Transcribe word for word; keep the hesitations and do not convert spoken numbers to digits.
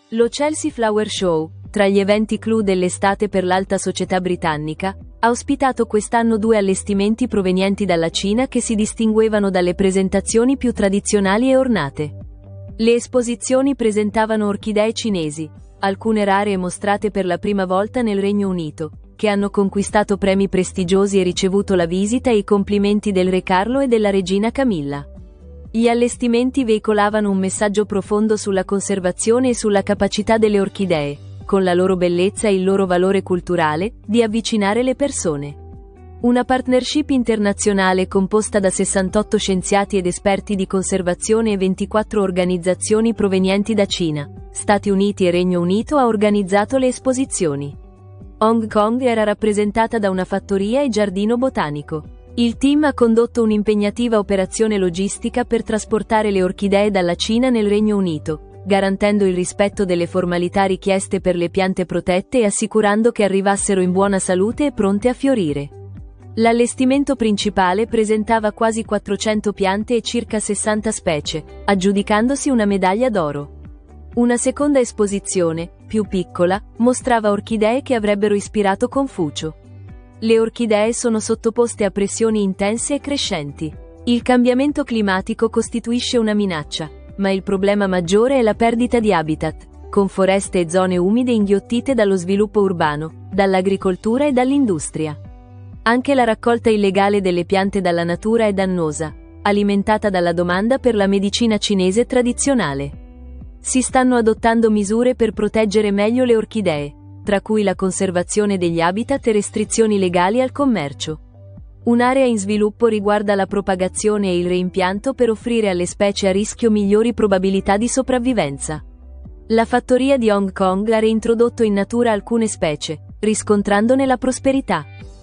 Lo Chelsea Flower Show, tra gli eventi clou dell'estate per l'alta società britannica, ha ospitato quest'anno due allestimenti provenienti dalla Cina che si distinguevano dalle presentazioni più tradizionali e ornate. Le esposizioni presentavano orchidee cinesi, alcune rare e mostrate per la prima volta nel Regno Unito, che hanno conquistato premi prestigiosi e ricevuto la visita e i complimenti del re Carlo e della regina Camilla. Gli allestimenti veicolavano un messaggio profondo sulla conservazione e sulla capacità delle orchidee, con la loro bellezza e il loro valore culturale, di avvicinare le persone. Una partnership internazionale composta da sessantotto scienziati ed esperti di conservazione e ventiquattro organizzazioni provenienti da Cina, Stati Uniti e Regno Unito ha organizzato le esposizioni. Hong Kong era rappresentata da una fattoria e giardino botanico. Il team ha condotto un'impegnativa operazione logistica per trasportare le orchidee dalla Cina nel Regno Unito, garantendo il rispetto delle formalità richieste per le piante protette e assicurando che arrivassero in buona salute e pronte a fiorire. L'allestimento principale presentava quasi quattrocento piante e circa sessanta specie, aggiudicandosi una medaglia d'oro. Una seconda esposizione, più piccola, mostrava orchidee che avrebbero ispirato Confucio. Le orchidee sono sottoposte a pressioni intense e crescenti. Il cambiamento climatico costituisce una minaccia, ma il problema maggiore è la perdita di habitat, con foreste e zone umide inghiottite dallo sviluppo urbano, dall'agricoltura e dall'industria. Anche la raccolta illegale delle piante dalla natura è dannosa, alimentata dalla domanda per la medicina cinese tradizionale. Si stanno adottando misure per proteggere meglio le orchidee, tra cui la conservazione degli habitat e restrizioni legali al commercio. Un'area in sviluppo riguarda la propagazione e il reimpianto per offrire alle specie a rischio migliori probabilità di sopravvivenza. La fattoria di Hong Kong ha reintrodotto in natura alcune specie, riscontrandone la prosperità.